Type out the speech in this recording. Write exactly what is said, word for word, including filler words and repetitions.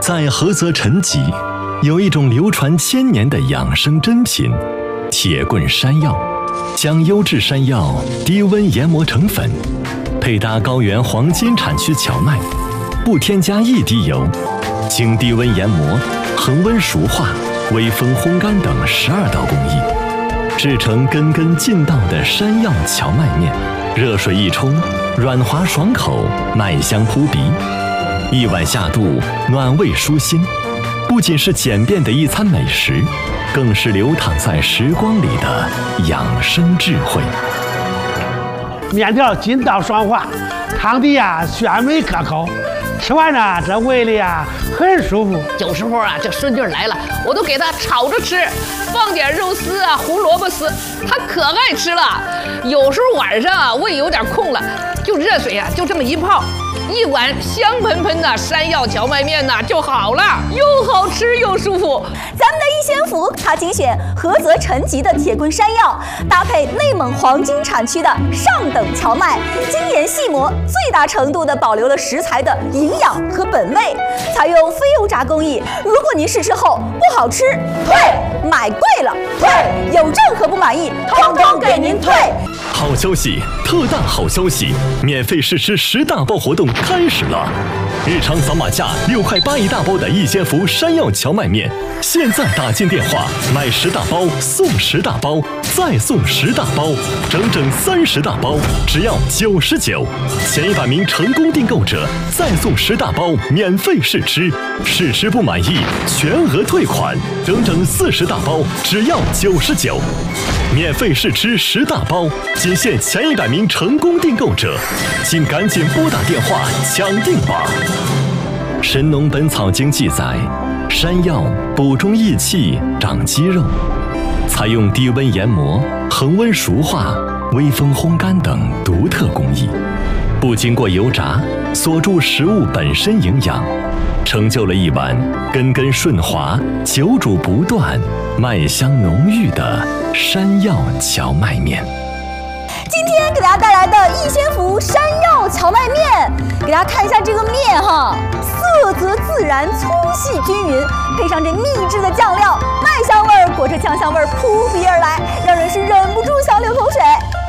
在菏泽陈集，有一种流传千年的养生珍品——铁棍山药。将优质山药低温研磨成粉，配搭高原黄金产区荞麦，不添加一滴油，经低温研磨、恒温熟化、微风烘干等十二道工艺，制成根根劲道的山药荞麦面。热水一冲，软滑爽口，麦香扑鼻，一碗下肚，暖胃舒心。不仅是简便的一餐美食，更是流淌在时光里的养生智慧。 面条筋道爽滑，汤底呀鲜美可口，吃完呢这胃里呀很舒服。 有时候啊这顺劲来了，我都给它炒着吃，放点肉丝啊、胡萝卜丝，它可爱吃了。有时候晚上啊胃有点空了，就热水啊就这么一泡，一碗香喷喷的山药荞麦面呢就好了，又好吃又舒服。 咱们的一仙福，它精选菏泽陈集的铁棍山药，搭配内蒙黄金产区的上等荞麦，精研细磨，最大程度的保留了食材的营养和本味，采用非油炸工艺。如果您试吃后不好吃，退；买贵了退；有任何不满意，通通给您退。 好消息，特大好消息！免费试吃十大包活动开始了！日常扫码价六块八一大包的一仙福山药荞麦面，现在打进电话买十大包送十大包，再送十大包，整整三十大包，只要九十九。前一百名成功订购者再送十大包免费试吃，试吃不满意全额退款，整整四十大包，只要九十九。免费试吃十大包，仅限前一百名成功订购者，请赶紧拨打电话抢订吧。《神农本草经》记载，山药补中益气、长肌肉，采用低温研磨、恒温熟化、微风烘干等独特工艺，不经过油炸，锁住食物本身营养，成就了一碗根根顺滑、久煮不断、麦香浓郁的山药荞麦面。 今天给大家带来的一仙福山药荞麦面，给大家看一下这个面哈，色泽自然，粗细均匀，配上这秘制的酱料，麦香味儿裹着酱香味儿扑鼻而来，让人是忍不住想流口水。